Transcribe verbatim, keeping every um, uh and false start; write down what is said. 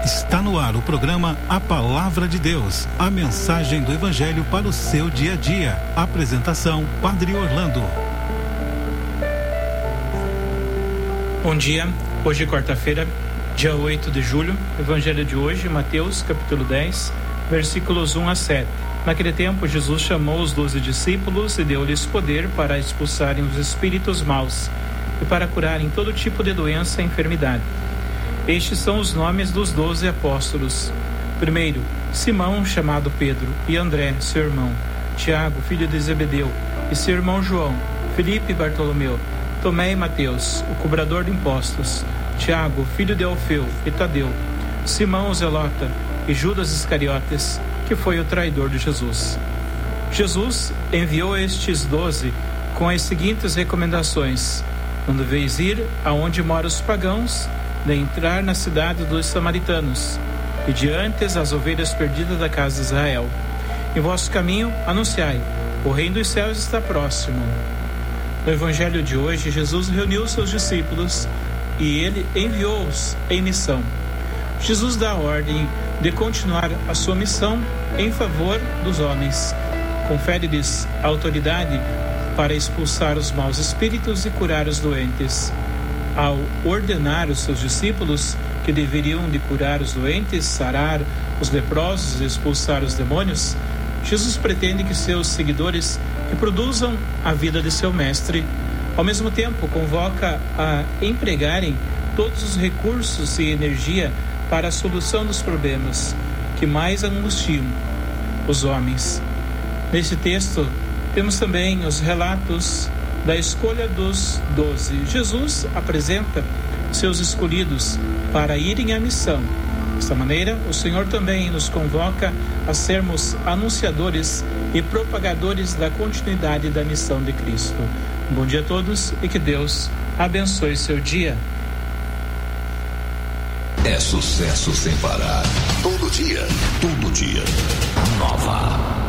Está no ar o programa A Palavra de Deus, a mensagem do Evangelho para o seu dia a dia. Apresentação, Padre Orlando. Bom dia, hoje é quarta-feira, dia oito de julho. Evangelho de hoje, Mateus, capítulo dez, versículos um a sete. Naquele tempo, Jesus chamou os doze discípulos e deu-lhes poder para expulsarem os espíritos maus e para curarem todo tipo de doença e enfermidade. Estes são os nomes dos doze apóstolos. Primeiro, Simão, chamado Pedro, e André, seu irmão, Tiago, filho de Zebedeu, e seu irmão João, Filipe e Bartolomeu, Tomé e Mateus, o cobrador de impostos, Tiago, filho de Alfeu, e Tadeu, Simão o Zelota, e Judas Iscariotes, que foi o traidor de Jesus. Jesus enviou estes doze com as seguintes recomendações: não deveis ir aonde moram os pagãos, nem entrar na cidade dos samaritanos, e diante as ovelhas perdidas da casa de Israel. Em vosso caminho anunciai: o reino dos céus está próximo. No Evangelho de hoje, Jesus reuniu seus discípulos e ele enviou-os em missão. Jesus dá a ordem de continuar a sua missão em favor dos homens. Confere-lhes a autoridade para expulsar os maus espíritos e curar os doentes. Ao ordenar os seus discípulos que deveriam de curar os doentes, sarar os leprosos e expulsar os demônios, Jesus pretende que seus seguidores reproduzam a vida de seu mestre. Ao mesmo tempo, convoca a empregarem todos os recursos e energia para a solução dos problemas que mais angustiam os homens. Nesse texto, temos também os relatos da escolha dos doze. Jesus apresenta seus escolhidos para irem à missão. Desta maneira, o Senhor também nos convoca a sermos anunciadores e propagadores da continuidade da missão de Cristo. Um bom dia a todos e que Deus abençoe seu dia. É sucesso sem parar. Todo dia, todo dia. Nova.